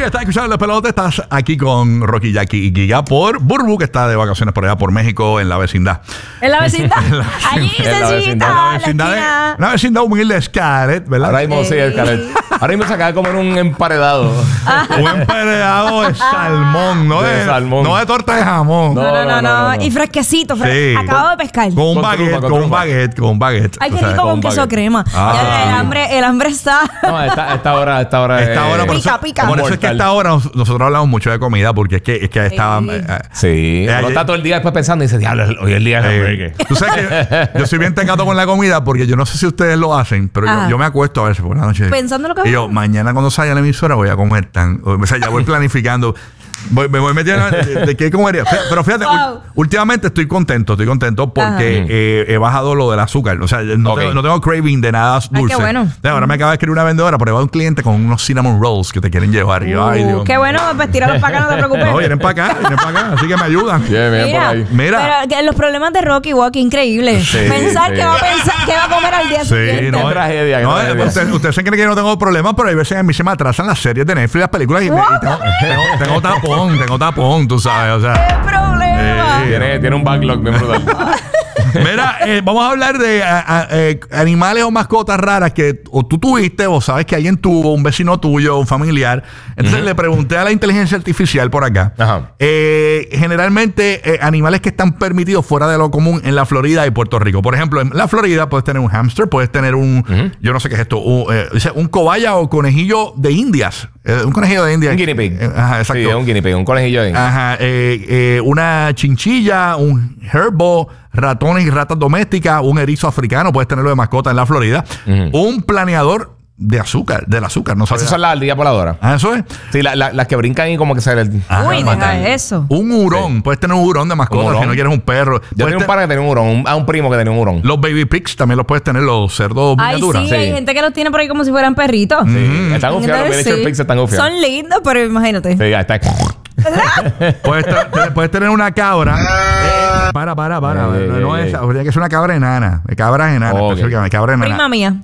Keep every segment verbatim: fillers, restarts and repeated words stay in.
estás escuchando Los Pelotes. Estás aquí con Rocky, Jackie y Giga por Burbu, que está de vacaciones por allá por México, en la vecindad. ¿En la vecindad? Allí, Cecita, la vecindad, de, una vecindad humilde de Scarlett, ¿verdad? Ahora mismo sí, Scarlett. Ahora mismo se acaba de comer un emparedado. Un emparedado de salmón, no de, de salmón. No de torta de jamón. No, no, no. no, no, no. Y fresquecito, fre sí. Acabo de pescar. Con un con baguette, trufa, con, con un baguette, con un baguette. Ay, qué rico con, con queso crema. Ah. Ya, el hambre, el hambre está. No, esta, esta hora, esta hora. Esta hora, pica, eso, pica. Por eso es que a esta hora nosotros hablamos mucho de comida, porque es que, es que sí. estaba. Eh, sí. Uno está todo el día después pensando y dice, diablo, hoy es el día de hamburgues. Tú sabes que yo soy bien tecato con la comida, porque yo no sé si ustedes lo hacen, pero yo, yo me acuesto a veces por la noche. Pensando lo que y yo, mañana cuando salga a la emisora voy a comer tan. O sea, ya voy planificando. Voy, me voy metiendo de, de qué comería. Pero fíjate, wow. últimamente estoy contento, estoy contento porque eh, he bajado lo del azúcar. O sea, no, okay. tengo, no tengo craving de nada dulce. Ay, qué bueno. De ahora me acaba de escribir una vendedora, pero va un cliente con unos cinnamon rolls que te quieren llevar. Y yo, uh, ay, Dios. Qué bueno, pues tíralos para acá, no te preocupes. No, vienen para acá, vienen para acá, así que me ayudan. Yeah, mira, por ahí. Mira. Pero los problemas de Rocky Walk, increíble. Sí, pensar sí. que va a pensar que va a comer al día sí, siguiente. No, qué tragedia. Qué no, tragedia. Usted, ustedes se creen que yo no tengo problemas, pero hay veces a mí se me atrasan las series de Netflix, las películas y, me, y tengo, tengo, tengo tapón, tengo tapón. Tú sabes, o sea. ¡Qué problema! Eh, tiene, tiene un backlog bien brutal. Mira, eh, vamos a hablar de a, a, eh, animales o mascotas raras que o tú tuviste o sabes que alguien tuvo, un vecino tuyo, un familiar. Entonces uh-huh. le pregunté a la inteligencia artificial por acá. Uh-huh. eh, generalmente eh, animales que están permitidos fuera de lo común en la Florida y Puerto Rico. Por ejemplo, en la Florida puedes tener un hámster, puedes tener un, uh-huh. yo no sé qué es esto, un, eh, un cobaya o conejillo de Indias. Eh, un conejillo de Indias. Un guinea pig. Eh, ajá, exacto. Sí, un guinea pig, un conejillo de Indias. Ajá, eh, eh, una chinchilla, un herbo, ratones y ratas domésticas, un erizo africano, puedes tenerlo de mascota en la Florida. Uh-huh. Un planeador de azúcar, del azúcar, no sabes. Esas son las ardillas voladoras. Ah, eso es. Sí, la, la, las que brincan y como que se le. Ah, uy, deja eso. Un hurón, sí. puedes tener un hurón de mascota si no quieres un perro. Yo tenía un par que tenía un hurón, un, a un primo que tenía un hurón. Los baby pigs también los puedes tener, los cerdos miniaturas. Sí, sí, hay gente que los tiene por ahí como si fueran perritos. Sí, mm. están gufiados, los miniature pigs están gufiados. Son lindos, pero imagínate. Sí, ya está. puedes, puedes tener una cabra. Eh, para, para, para. Ey, no, no ey, esa. Habría que ser una cabra enana. Cabras enanas. Oh, okay. Cabra enana. Prima mía.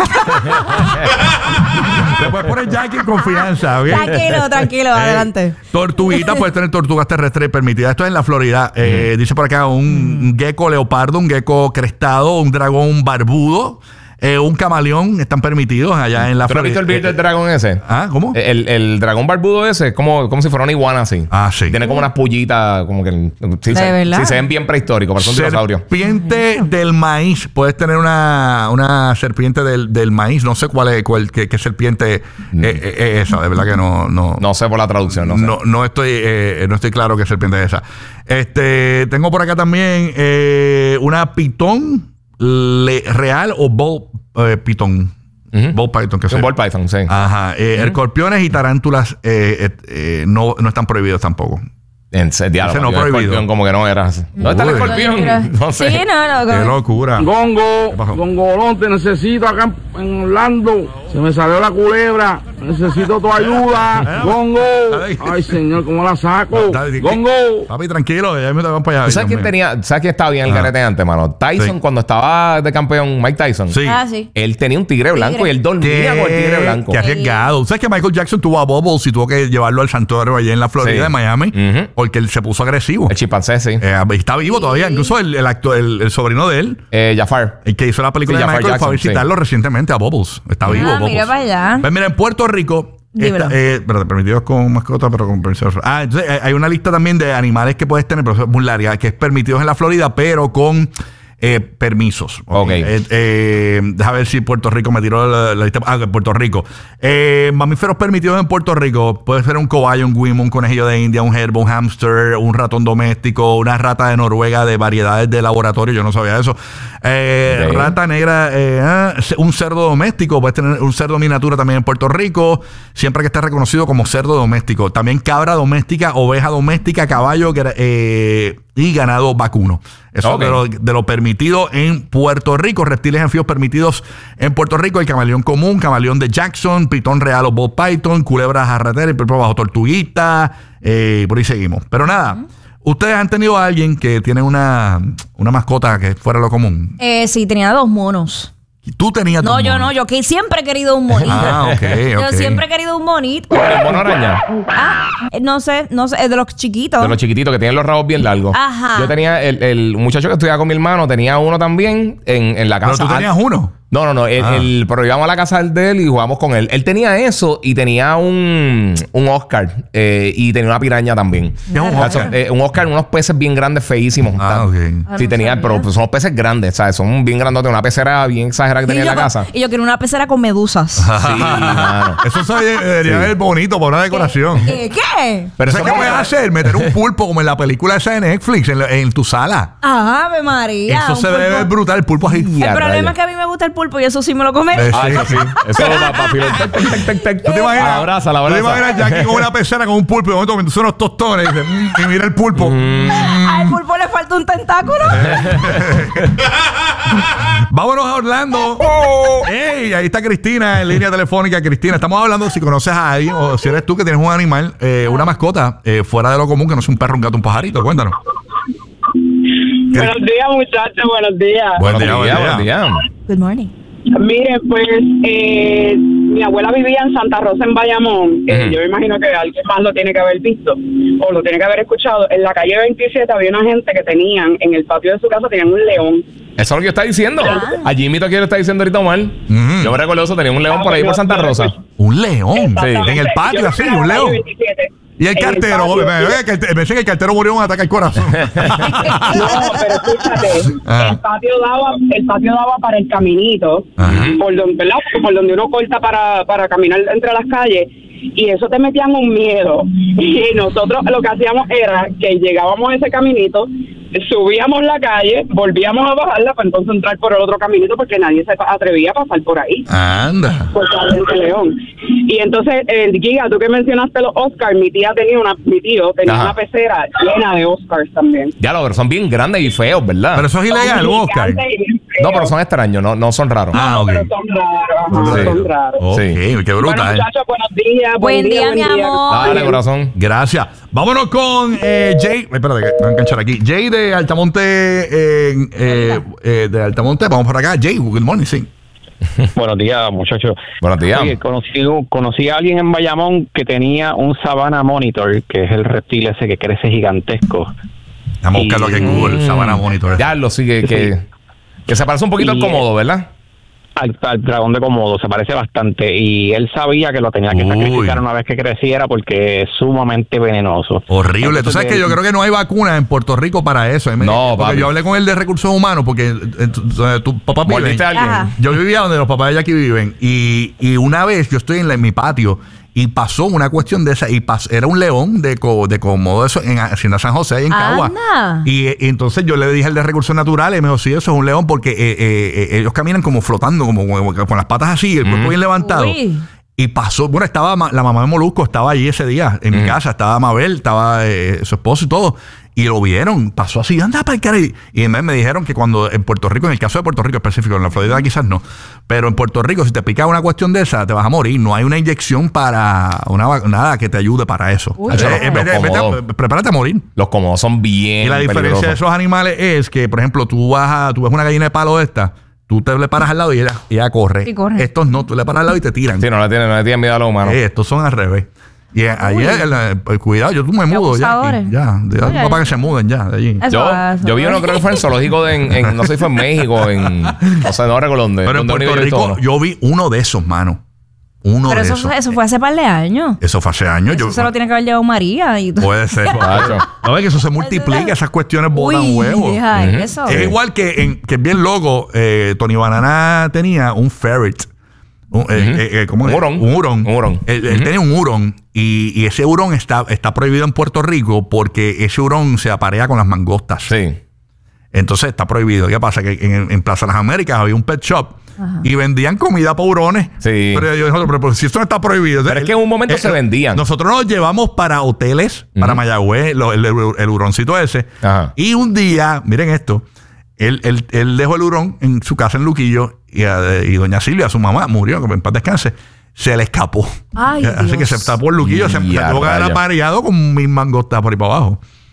Le puedes poner Jackie en confianza. ¿Okay? Tranquilo, tranquilo, eh, adelante. Tortuguitas, puedes tener tortugas terrestres permitidas. Esto es en la Florida. Eh, mm. Dice por acá un mm. gecko leopardo, un gecko crestado, un dragón barbudo. Eh, un camaleón están permitidos allá en la Florida. ¿Tú has visto el video del dragón ese? Ah, ¿cómo? El, el dragón barbudo ese es como, como si fuera una iguana así. Ah, sí. Tiene como unas pullitas, como que... Sí, ¿De se, verdad? sí, se ven bien prehistóricos, parece un dinosaurio. Serpiente del maíz. Puedes tener una, una serpiente del, del maíz. No sé cuál es, cuál, qué, qué serpiente mm. es eh, esa. De verdad que no... No, no sé por la traducción, no sé. No, no, estoy, eh, no estoy claro qué serpiente es esa. Este, tengo por acá también eh, una pitón le, real o ball eh, pitón. Uh-huh. Ball python, que es un ball python, sí. Ajá. Eh, uh-huh. Escorpiones y tarántulas eh, eh, eh, no, no están prohibidos tampoco. En serio, no prohibido. Como que no era así. ¿Dónde está el escorpión? No sé. Sí, no, no. Qué locura. Gongo, Gongolón, te necesito acá en Orlando. Se me salió la culebra. Necesito tu ayuda. Gongo. Ay, señor, ¿cómo la saco? Gongo. Papi, tranquilo, ya me te van para allá. ¿Sabes quién tenía? ¿Sabes quién estaba bien el garete antes, mano? Tyson, sí. cuando estaba de campeón, Mike Tyson. Sí. Ah, sí. Él tenía un tigre blanco tigre. y él dormía con el tigre blanco. Qué arriesgado. ¿Sabes que Michael Jackson tuvo a Bubbles y tuvo que llevarlo al santuario allá en la Florida, sí. de Miami? Uh-huh. Porque él se puso agresivo. El chimpancé, sí. Eh, está vivo todavía. Sí. Incluso el, el, acto, el, el sobrino de él. Eh, Jafar. El que hizo la película sí, de Michael fue a visitarlo sí. recientemente a Bubbles. Está ah, vivo, mira Bubbles. Mira para allá. Pues mira, en Puerto Rico... Esta, eh, pero permitidos con mascota, pero con permiso. Ah, entonces eh, hay una lista también de animales que puedes tener, pero eso es muy larga, que es permitidos en la Florida, pero con eh, permisos. Ok. Eh, eh, deja ver si Puerto Rico me tiró la, la lista. Ah, Puerto Rico. Eh, mamíferos permitidos en Puerto Rico. Puede ser un cobayo, un guimo, un conejillo de India, un gerbo, un hámster, un ratón doméstico, una rata de Noruega de variedades de laboratorio. Yo no sabía eso. Eh, okay. Rata negra, eh, un cerdo doméstico. Puedes tener un cerdo miniatura también en Puerto Rico, siempre que esté reconocido como cerdo doméstico. También cabra doméstica, oveja doméstica, caballo eh, y ganado vacuno. Eso okay. de, lo, de lo permitido en Puerto Rico. Reptiles anfibios permitidos en Puerto Rico: el camaleón común, camaleón de Jackson, pitón real o ball python, culebra jarratera y por bajo tortuguita. Eh, por ahí seguimos. Pero nada. Uh-huh. ¿Ustedes han tenido a alguien que tiene una, una mascota que fuera lo común? Eh, sí, tenía dos monos. Tú tenías No, tus yo monos. no, yo que siempre he querido un monito. Ah, ok, Yo ok. siempre he querido un monito. ¿El mono araña? Ah, eh, no sé, no sé, es de los chiquitos. De los chiquititos que tienen los rabos bien largos. Ajá. Yo tenía, el, el muchacho que estudiaba con mi hermano tenía uno también en, en la casa. Pero tú tenías uno. No, no, no. El, Ah. el- pero íbamos a la casa de él y jugamos con él. Él tenía eso y tenía un, un Oscar eh, y tenía una piraña también. ¿Qué es un O sea, Oscar? eh, un Oscar, unos peces bien grandes, feísimos. Ah, ok. Ah, Sí, no tenía, sabía. pero pues, son peces grandes, ¿sabes? Son bien grandotes. Una pecera bien exagerada que Y tenía yo, en la casa. y yo quiero una pecera con medusas. Sí, mano. Eso se debería ver bonito para una decoración. ¿Qué? ¿Qué? Pero eso ¿sabes qué como- puedes hacer? Meter un pulpo como en la película esa de Netflix en, la- en tu sala. Ave María. Eso un se debe pulpo. ver brutal, el pulpo así. El Ya, problema rayos. es que a mí me gusta el pulpo y eso sí me lo come. Eh, Ah, eso sí. Eso va para filo. Tec, tec, tec, tec, tec. ¿Tú te imaginas? La abraza, la ¿Tú te abraza. imaginas Jackie con una pecera con un pulpo y de momento comiendo unos tostones y, dice, "Mm", y mira el pulpo? Al pulpo le falta un tentáculo. Vámonos a Orlando. ¡Ey! Ahí está Cristina en línea telefónica. Cristina, estamos hablando si conoces a alguien o si eres tú que tienes un animal, eh, una mascota eh, fuera de lo común, que no es un perro, un gato, un pajarito. Cuéntanos. Buenos días, muchachos, buenos días. Buen Buenos día, buen días, día. buen día. Good morning. Miren, pues eh, mi abuela vivía en Santa Rosa, en Bayamón. Eh, Ujú. yo me imagino que alguien más lo tiene que haber visto o lo tiene que haber escuchado. En la calle veintisiete había una gente que tenían, en el patio de su casa, tenían un león. Eso es lo que yo estaba diciendo. Allí mito que yo le está diciendo ahorita Omar. Ujú. Yo me recuerdo eso, tenía un león por ahí por Santa Rosa. Un león. Exactamente. En el patio, Yo así, vivía en un la calle león. veintisiete. Y el En cartero, patio. me, me, me, me dicen que el cartero murió de un ataque al corazón. No, pero escúchate, Ah. el patio daba, el patio daba para el caminito, Ajá. por donde, ¿verdad? Por donde uno corta para, para caminar entre las calles, y eso te metían un miedo. Y nosotros lo que hacíamos era que llegábamos a ese caminito, subíamos la calle, volvíamos a bajarla para entonces entrar por el otro caminito porque nadie se atrevía a pasar por ahí. Anda. Por Valiente León. Y entonces, el Giga, tú que mencionaste los Oscars, mi tía tenía una, mi tío tenía Ajá. una pecera llena de Oscars también. Ya lo, pero son bien grandes y feos, ¿verdad? Pero eso es ilegal, Oscar. Gigantes y bien No, feos. pero son extraños, no, no son raros. Ah, ok. Pero son raros, ajá, Sí. son raros. Ok, Sí. qué Bueno, brutal. muchachos, buenos días. Buen día, mi amor. Dale, corazón. Gracias. Vámonos con eh, Jay. Ay, espérate, que me voy a enganchar aquí. Jay de Altamonte. eh, eh, eh, de Altamonte. Vamos por acá. Jay, good morning, sí. Buenos días, muchachos. Buenos días. Oye, conocí, conocí a alguien en Bayamón que tenía un Savannah Monitor, que es el reptil ese que crece gigantesco. Vamos a buscarlo aquí en Google. Mm. Sabana Monitor. Ya lo sigue, que, que se parece un poquito al Y, cómodo, ¿verdad? Al, al dragón de Komodo, se parece bastante. Y él sabía que lo tenía que Uy. sacrificar una vez que creciera porque es sumamente venenoso. Horrible. Tú Entonces, sabes que él- yo creo que no hay vacuna en Puerto Rico para eso. A mí me- No, porque papi. yo hablé con el de recursos humanos porque eh, tu, tu papá vive. ¿Mordiste a alguien? Ajá. Yo vivía donde los papás de Jackie viven y, y una vez yo estoy en, la- en mi patio y pasó una cuestión de esa y pas- era un león de, co, de Komodo eso, en Hacienda San José ahí en Cagua. Anda. Y, eh, y entonces yo le dije al de recursos naturales y me dijo, sí, eso es un león porque eh, eh, eh, ellos caminan como flotando, como, como con las patas así, el cuerpo bien levantado. Uy. Y pasó, bueno, estaba ma- la mamá de Molusco, estaba allí ese día en mi casa, estaba Mabel, estaba eh, su esposo y todo. Y lo vieron, pasó así, anda para el cara. Y, y me, me dijeron que cuando en Puerto Rico, en el caso de Puerto Rico específico, en la Florida quizás no, pero en Puerto Rico, si te pica una cuestión de esa, te vas a morir. No hay una inyección para una vac- nada que te ayude para eso. Uy. Eh, eh, Los vete- vete a- cómodos. prepárate a morir. Los cómodos son bien Y la diferencia de peligrosos. esos animales es que, por ejemplo, tú vas a, tú ves una gallina de palo de esta, tú te le paras al lado y ella, ella corre. Sí, corre. Estos no, tú le paras al lado y te tiran. Sí, no le tienen, no le tienen miedo a los humanos. Eh, estos son al revés. Y eh, ayer, el, el- cuidado, yo tú me Qué mudo ya. abusadores. aquí, Ya, de- Oye, para que se muden ya de allí. Eso Yo, va, eso yo vi va. uno, creo que fue en zoológico de, en, en- no sé si fue en México, en, o sea, no recuerdo dónde. Pero en dónde Puerto he visto Rico uno. yo vi uno de esos, mano. Uno Pero de eso, esos. eso fue hace par de años. Eso fue hace años. Eso yo, se lo tiene que haber llevado María. Y todo. Puede ser. Tacho. No ves que eso se multiplica, esas cuestiones botan Uy, huevos. deja Ujú. eso. Es igual que, en, que es bien loco. eh, Tony Banana tenía un ferret. Un, eh, eh, eh, ¿cómo Un es? hurón. Un hurón. Un hurón. Él, él Ujú. tenía un hurón y, y ese hurón está, está prohibido en Puerto Rico porque ese hurón se aparea con las mangostas. Sí. Entonces está prohibido. ¿Qué pasa? Que en, en Plaza Las Américas había un pet shop y vendían comida para hurones. Sí. Pero yo dije, pero, pero si esto no está prohibido. Pero es que en un momento se vendían. Nosotros nos llevamos para hoteles, para Ujú. Mayagüez, lo- el, el, el huroncito ese. Ajá. Y un día, miren esto, él, él, él dejó el hurón en su casa en Luquillo y, a- y doña Silvia, su mamá, murió, que en paz descanse. Se le escapó. Ay, Así Dios. que se tapó el Luquillo, se, se Ya, tuvo que haber rayos. apareado con mis mangostas por ahí para abajo.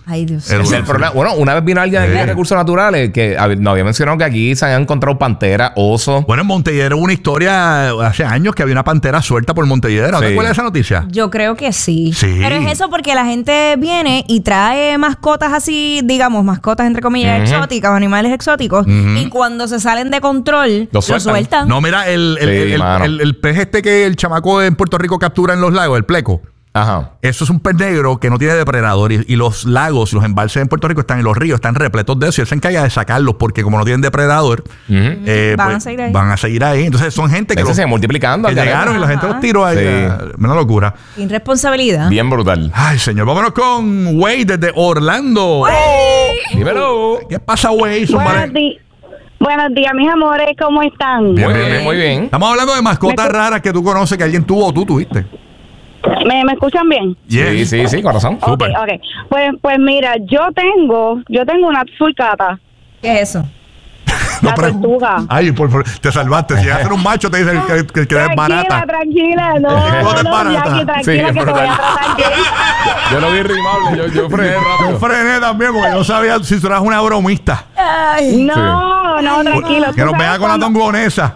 Ay, Dios. El- Ese es el problema. Bueno, una vez vino alguien aquí de Sí. recursos naturales que a ver, nos había mencionado que aquí se habían encontrado panteras, osos. Bueno, en Montelledra hubo una historia hace años que había una pantera suelta por Montelledra. ¿Te Sí. acuerdas de esa noticia? Yo creo que sí. Sí. Pero es eso porque la gente viene y trae mascotas así, digamos, mascotas entre comillas Ujú. exóticas o animales exóticos. Y cuando se salen de control, Los lo sueltan. sueltan. No, mira, el, el, Sí, el- el- mano. el- el pez este que el chamaco en Puerto Rico captura en los lagos, el pleco. Ajá. Eso es un pez negro que no tiene depredador y, y los lagos, los embalses en Puerto Rico están en los ríos, están repletos de eso y él se encarga de sacarlos porque como no tienen depredador, eh, Van pues, a seguir ahí. van a seguir ahí. Entonces son gente que, Ese los- se multiplicando. que al garete. llegaron y la gente Ajá. los tiró ahí. Sí. eh, Una locura. Irresponsabilidad. Bien brutal. Ay, señor, vámonos con Wade desde Orlando. Dímelo. ¿Qué pasa, Wade? Son Buenos, vale- di- buenos días, mis amores, ¿cómo están? Bien, Muy bien, bien, muy bien. Estamos hablando de mascotas Me- raras que tú conoces que alguien tuvo o tú tuviste. ¿Me, me escuchan bien? Sí, sí, sí, corazón. Súper. Ok, ok. Pues, pues mira, yo tengo, yo tengo una sulcata, ¿Qué es eso? la pero- tortuga. Ay, por favor, te salvaste. Si llegas a ser un macho, te dicen que, que, que eres Tranquila, barata. tranquila, no, No te no, barata. Jackie, tranquila Sí, que te voy brutal. a tratar bien. Yo lo vi rimable, yo, yo frené Yo rápido. frené también porque yo sabía si tú eras una bromista. Ay. No, no, tranquilo. Que Tú nos sabes vea con la cuando- tongonesa.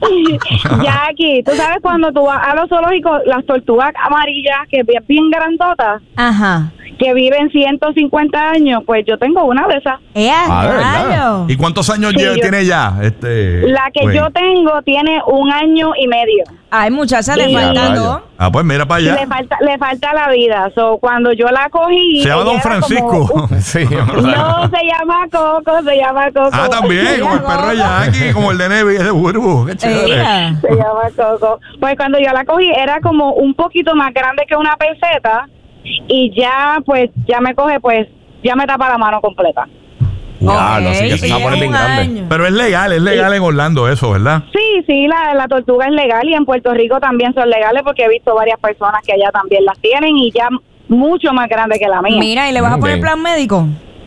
Jackie, tú sabes cuando tú vas a los zoológicos, las tortugas amarillas, que bien, bien grandotas, Ajá. que viven ciento cincuenta años, pues yo tengo una de esas. ¡Eh, Ah, ¿de verdad? rayo! ¿Y cuántos años Sí, lleva- yo- tiene ya? Este, La que güey? yo tengo tiene un año y medio. Ay, muchacha, le Sí. faltan Rayo. dos. Ah, pues mira para Le allá. falta, le falta la vida. So, cuando yo la cogí. Se llama ella Don era Francisco. como- Sí, es brutal. no, se llama Coco, se llama Coco. Ah, también, como el perro de Jackie, como el de Nevi, ese burbu. Qué chévere. Ella. Se llama Coco. Pues cuando yo la cogí era como un poquito más grande que una peseta y ya, pues, ya me coge, pues, ya me tapa la mano completa. Diablo, Ok, sí que se va a poner tiene bien un grande. año. Pero es legal, es legal en Orlando eso, ¿verdad? Sí, sí, la, la tortuga es legal y en Puerto Rico también son legales porque he visto varias personas que allá también las tienen y ya mucho más grande que la mía. Mira, ¿y le vas a poner Ok. plan médico?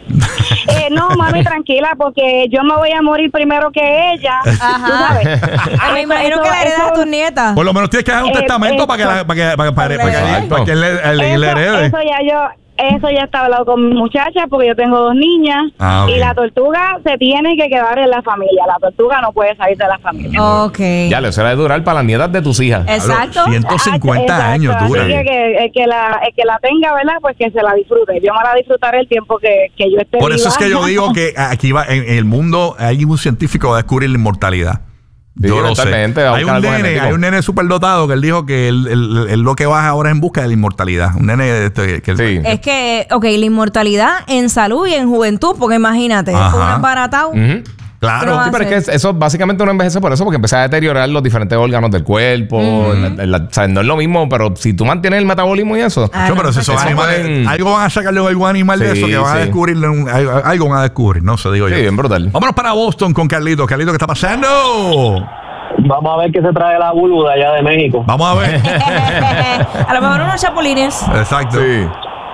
Eh, no, mami, tranquila, porque yo me voy a morir primero que ella. Ajá. Tú sabes. Me imagino Eso- que la heredas a eso- tus nietas. Por lo menos tienes que dejar un Eh, testamento para que, la, eso. para que, para, que- para, que- para que- Exacto. para que le, le- le Eso, herede. eso ya yo, eso ya está hablado con mi muchacha porque yo tengo dos niñas Ah, ok. y la tortuga se tiene que quedar en la familia. La tortuga no puede salir de la familia. Ok. Ya, le será de durar para las nietas de tus hijas. Exacto. ciento cincuenta Ah, años exacto. dura. Así que, que- el que la, el que la tenga, ¿verdad? Pues que se la disfrute. Yo me la disfrutaré el tiempo que, que yo esté Por eso viva. es que yo digo que aquí va, en, en el mundo hay un científico que va a descubrir la inmortalidad. Sí, Yo lo sé. eventualmente va a Hay buscar un algo nene, genético. hay un nene superdotado que él dijo que él, él- él lo que va ahora es en busca de la inmortalidad. Un nene este, que él- Sí. Es que, ok, la inmortalidad en salud y en juventud, porque imagínate, Ajá. un abaratado. Ujú. Claro. Pero Sí, pero es que eso básicamente no envejece por eso, porque empieza a deteriorar los diferentes órganos del cuerpo. la- la- o sea, no es lo mismo, pero si tú mantienes el metabolismo y eso. Ah, Yo, no, pero si pues esos eso animales, pueden- algo van a sacarle a algún animal de Sí, eso que van a sí. descubrir, un- algo, algo van a descubrir, no sé, digo Sí, yo. bien brutal. Vámonos para Boston con Carlito. Carlito, ¿qué está pasando? Vamos a ver qué se trae la Bulu de allá de México. Vamos a ver. A lo mejor unos chapulines. Exacto. Sí.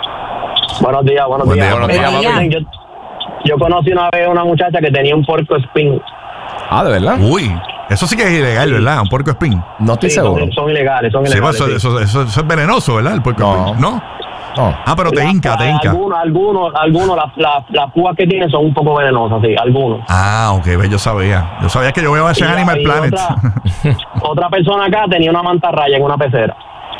Buenos días, buenos Buen días. día, buenos días, Mira, papi. Yo, yo conocí una vez una muchacha que tenía un porco spin. Ah, ¿de verdad? Uy, eso sí que es ilegal, ¿verdad? Un puerco espín. No estoy Sí, seguro. son, son ilegales, son Sí, ilegales. pues, eso, sí. eso, eso- eso es venenoso, ¿verdad? El puerco No. espín. ¿No? No. Ah, pero te La- hinca, te hinca. Algunos, algunos, algunos las, las, las púas que tienen son un poco venenosas, sí, algunos. Ah, ok, ve, yo sabía. Yo sabía que yo veo a ese Y la- Animal y Planet. Otra, otra persona acá tenía una mantarraya en una pecera.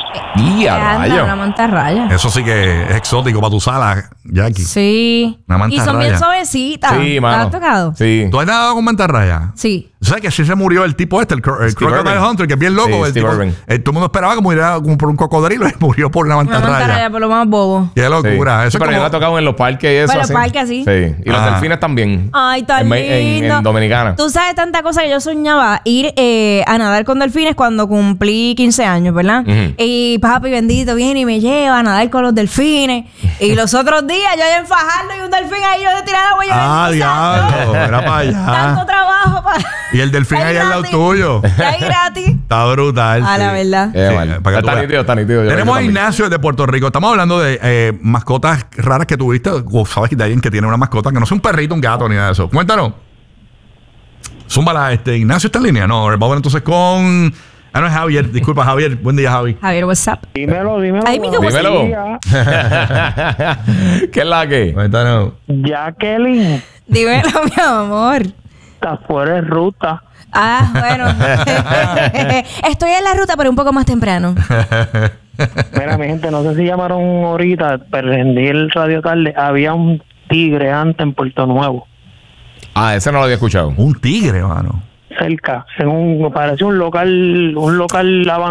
Y a Anda, rayo. una mantarraya. Eso sí que es exótico para tu sala, Jackie. Sí. Una Y son mantarraya. bien suavecitas. Sí, ¿Te mano. has tocado? Sí. ¿Tú has nadado con mantarraya? Sí. ¿Sabes que así se murió el tipo este, el, cro- el Steve Crocodile Irwin. Hunter, que es bien loco? Sí, el Steve tipo- Irwin. eh, todo el mundo esperaba que muriera como por un cocodrilo y murió por una Una mantarraya. mantarraya, por lo más bobo. Qué Sí. locura. Eso Sí, es pero yo como- me he tocado en los parques y eso. Para los así. parques, así. Sí. Y los Ah. delfines también. Ay, tan en, Me- en- lindo. en Dominicana. Tú sabes tanta cosa que yo soñaba ir eh, a nadar con delfines cuando cumplí quince años, ¿verdad? Ujú. Y papi bendito viene y me lleva a nadar con los delfines. Y los otros días yo allá en Fajardo y un delfín ahí yo de tirar agua y yo Ah, bendito, diablo. santo. Era para allá. Tanto trabajo para. Y el delfín ahí al lado tuyo. Ahí gratis. Está brutal. A la sí. verdad. Eh, Sí, mal. para que tú Está veas. nítido, está nítido. Yo Tenemos a creo que Ignacio de Puerto Rico. Estamos hablando de eh, mascotas raras que tuviste. O sabes que de alguien que tiene una mascota que no sea un perrito, un gato ni nada de eso. Cuéntanos. Zúmbala, este, Ignacio está en línea. No, vamos entonces con Ah, no, es Javier. Disculpa, Javier. Buen día, Javi. Javier, what's up? Dímelo, dímelo. Ay, mi que what's Dímelo. Día. ¿Qué es la que? Cuéntanos. Jacqueline, Dímelo, mi amor. está fuera de ruta. Ah, bueno. Estoy en la ruta, pero un poco más temprano. Mira, mi gente, no sé si llamaron ahorita, prendí el radio tarde. Había un tigre antes en Puerto Nuevo, Ah, ese no lo había escuchado. Un tigre, mano. cerca. En un, parece un local, un local abandonado.